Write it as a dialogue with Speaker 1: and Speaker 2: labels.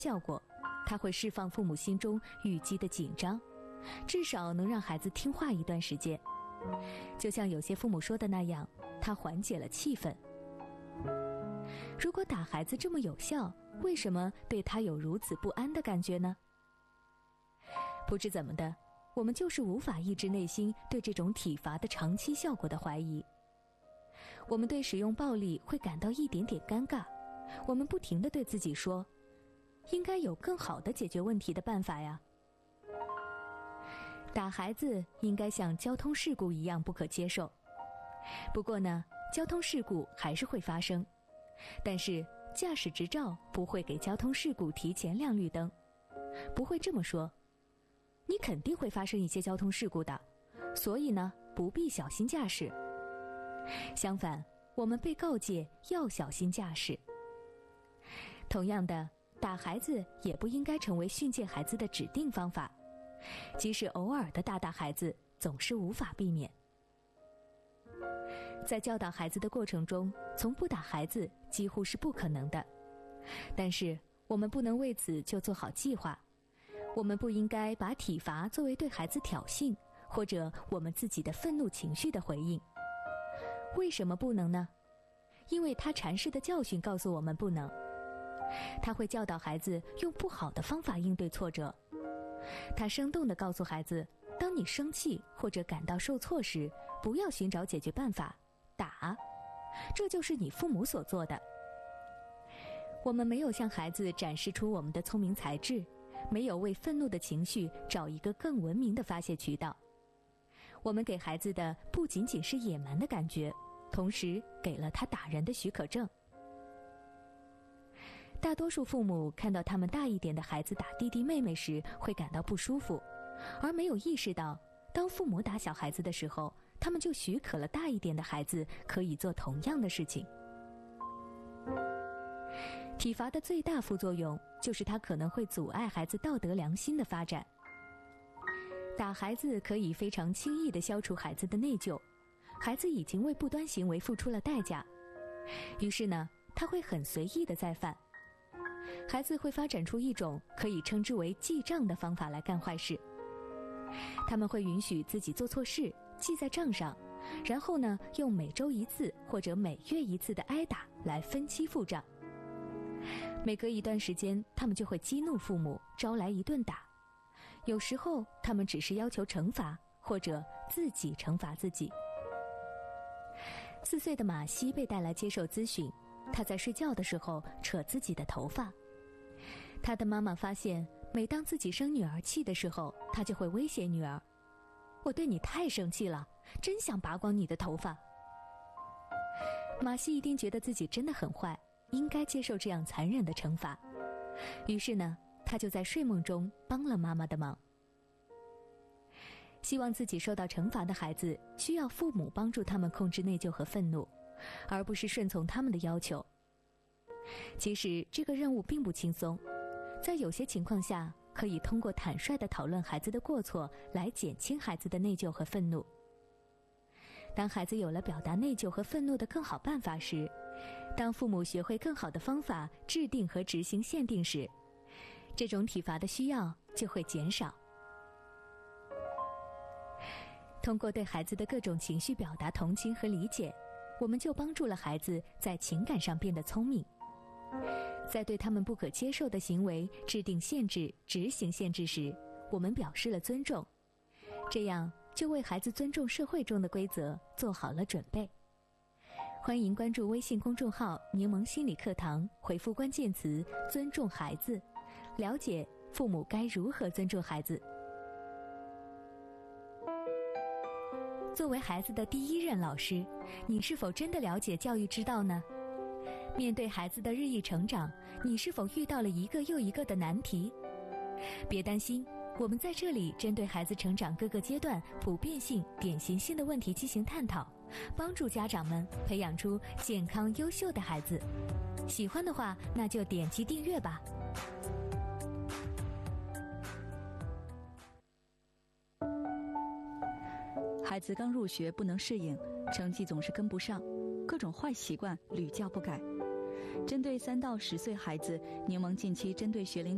Speaker 1: 效果，它会释放父母心中郁积的紧张，至少能让孩子听话一段时间。就像有些父母说的那样，它缓解了气氛。如果打孩子这么有效，为什么对他有如此不安的感觉呢？不知怎么的，我们就是无法抑制内心对这种体罚的长期效果的怀疑。我们对使用暴力会感到一点点尴尬，我们不停地对自己说，应该有更好的解决问题的办法呀。打孩子应该像交通事故一样不可接受。不过呢，交通事故还是会发生，但是驾驶执照不会给交通事故提前亮绿灯，不会这么说，你肯定会发生一些交通事故的，所以呢，不必小心驾驶。相反，我们被告诫要小心驾驶。同样的，打孩子也不应该成为训诫孩子的指定方法，即使偶尔的打孩子，总是无法避免。在教导孩子的过程中，从不打孩子几乎是不可能的。但是，我们不能为此就做好计划。我们不应该把体罚作为对孩子挑衅，或者我们自己的愤怒情绪的回应。为什么不能呢？因为他阐释的教训告诉我们不能。他会教导孩子用不好的方法应对挫折。他生动地告诉孩子，当你生气或者感到受挫时，不要寻找解决办法，打。这就是你父母所做的。我们没有向孩子展示出我们的聪明才智，没有为愤怒的情绪找一个更文明的发泄渠道。我们给孩子的不仅仅是野蛮的感觉，同时给了他打人的许可证。大多数父母看到他们大一点的孩子打弟弟妹妹时会感到不舒服，而没有意识到，当父母打小孩子的时候，他们就许可了大一点的孩子可以做同样的事情。体罚的最大副作用就是它可能会阻碍孩子道德良心的发展。打孩子可以非常轻易地消除孩子的内疚，孩子已经为不端行为付出了代价，于是呢，他会很随意地再犯。孩子会发展出一种可以称之为记账的方法来干坏事。他们会允许自己做错事，记在账上，然后呢，用每周一次或者每月一次的挨打来分期付账。每隔一段时间，他们就会激怒父母，招来一顿打。有时候，他们只是要求惩罚，或者自己惩罚自己。4岁的马西被带来接受咨询，他在睡觉的时候扯自己的头发。他的妈妈发现，每当自己生女儿气的时候，他就会威胁女儿：“我对你太生气了，真想拔光你的头发。”马西一定觉得自己真的很坏，应该接受这样残忍的惩罚。于是呢，他就在睡梦中帮了妈妈的忙。希望自己受到惩罚的孩子需要父母帮助他们控制内疚和愤怒，而不是顺从他们的要求。其实这个任务并不轻松，在有些情况下，可以通过坦率地讨论孩子的过错来减轻孩子的内疚和愤怒。当孩子有了表达内疚和愤怒的更好办法时，当父母学会更好的方法制定和执行限定时，这种体罚的需要就会减少。通过对孩子的各种情绪表达同情和理解，我们就帮助了孩子在情感上变得聪明。在对他们不可接受的行为制定限制、执行限制时，我们表示了尊重，这样就为孩子尊重社会中的规则做好了准备。欢迎关注微信公众号“柠檬心理课堂”，回复关键词“尊重孩子”，了解父母该如何尊重孩子。作为孩子的第一任老师，你是否真的了解教育之道呢？面对孩子的日益成长，你是否遇到了一个又一个的难题？别担心，我们在这里针对孩子成长各个阶段普遍性、典型性的问题进行探讨，帮助家长们培养出健康优秀的孩子。喜欢的话，那就点击订阅吧。
Speaker 2: 孩子刚入学不能适应，成绩总是跟不上，各种坏习惯屡教不改。针对3到10岁孩子，柠檬近期针对学龄